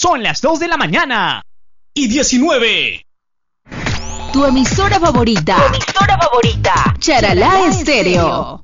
Son las 2 de la mañana y 19. Tu emisora favorita. Charalá Estéreo.